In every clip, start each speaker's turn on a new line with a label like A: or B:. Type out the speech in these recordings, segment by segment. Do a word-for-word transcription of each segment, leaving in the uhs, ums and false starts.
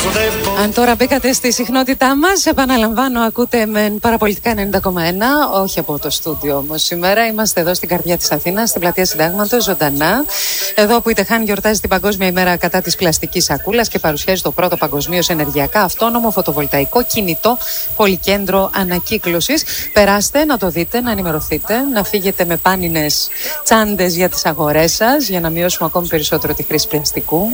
A: Αν τώρα μπήκατε στη συχνότητά μας, επαναλαμβάνω, ακούτε με παραπολιτικά ενενήντα κόμμα ένα, όχι από το στούντιο όμως. Σήμερα είμαστε εδώ στην καρδιά της Αθήνας, στην πλατεία Συντάγματος, ζωντανά. Εδώ που η Τεχάν γιορτάζει την Παγκόσμια ημέρα κατά της πλαστικής σακούλας και παρουσιάζει το πρώτο παγκοσμίως ενεργειακά αυτόνομο φωτοβολταϊκό κινητό πολυκέντρο ανακύκλωσης. Περάστε να το δείτε, να ενημερωθείτε, να φύγετε με πάνινες τσάντες για τις αγορές σας, για να μειώσουμε ακόμη περισσότερο τη χρήση πλαστικού.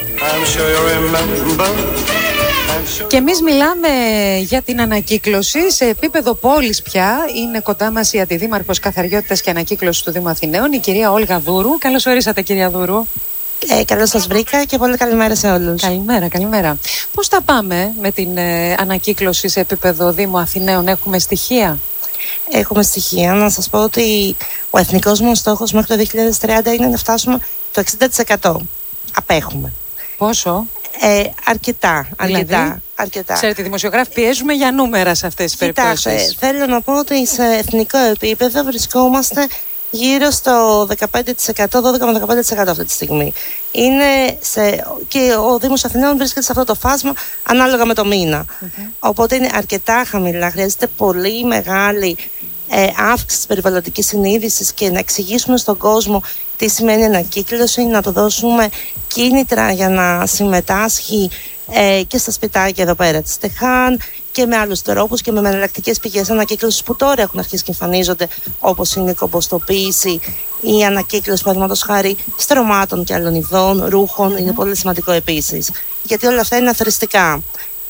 A: Και εμείς μιλάμε για την ανακύκλωση σε επίπεδο πόλης πια. Είναι κοντά μας η Αντιδήμαρχος Καθαριότητας και Ανακύκλωσης του Δήμου Αθηναίων, η κυρία Όλγα Δούρου. Καλώς ορίσατε, κυρία Δούρου.
B: Ε, καλώς σας βρήκα και πολύ καλημέρα σε όλους.
A: Καλημέρα, καλημέρα. Πώς τα πάμε με την ε, ανακύκλωση σε επίπεδο Δήμου Αθηναίων, έχουμε στοιχεία?
B: Έχουμε στοιχεία. Να σας πω ότι ο εθνικός μας στόχος μέχρι το δύο χιλιάδες τριάντα είναι να φτάσουμε το εξήντα τοις εκατό. Απέχουμε.
A: Πόσο?
B: Ε, αρκετά, αρκετά,
A: δηλαδή,
B: αρκετά.
A: Ξέρετε, οι δημοσιογράφοι πιέζουμε για νούμερα σε αυτές τις περιπτώσεις.
B: Κοιτάξτε, θέλω να πω ότι σε εθνικό επίπεδο βρισκόμαστε γύρω στο δεκαπέντε τοις εκατό, δώδεκα με δεκαπέντε τοις εκατό αυτή τη στιγμή. Είναι σε, και ο Δήμος Αθηναίων βρίσκεται σε αυτό το φάσμα ανάλογα με το μήνα. Mm-hmm. Οπότε είναι αρκετά χαμηλά. Χρειάζεται πολύ μεγάλη ε, αύξηση της περιβαλλοντικής συνείδησης και να εξηγήσουμε στον κόσμο τι σημαίνει ανακύκλωση, να του δώσουμε κίνητρα για να συμμετάσχει ε, και στα σπιτάκια εδώ πέρα της Τεχάν και με άλλους τρόπους και με εναλλακτικές πηγές ανακύκλωσης που τώρα έχουν αρχίσει και εμφανίζονται, όπως είναι η κομποστοποίηση, η ανακύκλωση παραδείγματος χάρη στρωμάτων και άλλων ειδών, ρούχων, mm. είναι πολύ σημαντικό επίσης, γιατί όλα αυτά είναι αθροιστικά.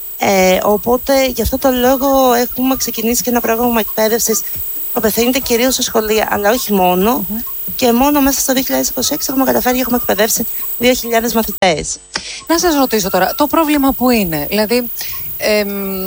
B: Ε, οπότε γι' αυτό το λόγο έχουμε ξεκινήσει και ένα πρόγραμμα εκπαίδευσης που απευθύνεται κυρίως σε σχολεία, αλλά όχι μόνο. Mm-hmm. Και μόνο μέσα στο δύο χιλιάδες είκοσι έξι έχουμε καταφέρει και έχουμε εκπαιδεύσει δύο χιλιάδες μαθητές.
A: Να σας ρωτήσω τώρα, το πρόβλημα που είναι, δηλαδή εμ,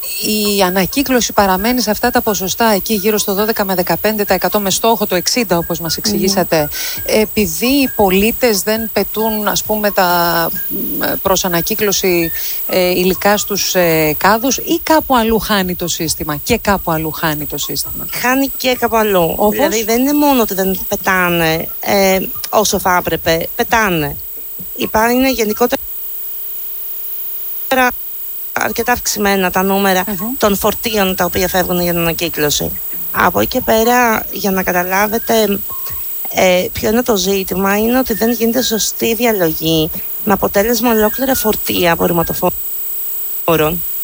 A: η ανακύκλωση παραμένει σε αυτά τα ποσοστά εκεί γύρω στο δώδεκα με δεκαπέντε τοις εκατό με στόχο το εξήντα τοις εκατό όπως μας εξηγήσατε, mm. επειδή οι πολίτες δεν πετούν, ας πούμε, τα προς ανακύκλωση ε, υλικά στους ε, κάδους, ή κάπου αλλού χάνει το σύστημα και κάπου αλλού χάνει το σύστημα?
B: Χάνει και κάπου αλλού. Όπως? Δηλαδή δεν είναι μόνο ότι δεν πετάνε ε, όσο θα έπρεπε, πετάνε. Υπάρχει γενικότερα αρκετά αυξημένα τα νούμερα uh-huh. των φορτίων τα οποία φεύγουν για την ανακύκλωση. Από εκεί και πέρα, για να καταλάβετε ε, ποιο είναι το ζήτημα, είναι ότι δεν γίνεται σωστή διαλογή με αποτέλεσμα ολόκληρα φορτία απορριμματοφόρων